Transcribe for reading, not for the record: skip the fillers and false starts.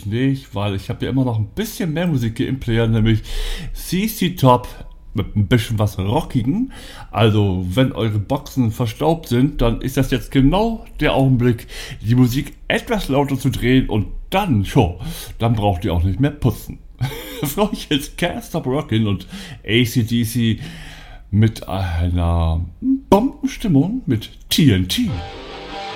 nicht, weil ich habe ja immer noch ein bisschen mehr Musik hier im Player, nämlich CC Top mit ein bisschen was Rockigen. Also, wenn eure Boxen verstaubt sind, dann ist das jetzt genau der Augenblick, die Musik etwas lauter zu drehen und dann braucht ihr auch nicht mehr putzen. Für euch jetzt Can't Stop Rockin' und AC/DC mit einer Bombenstimmung mit TNT.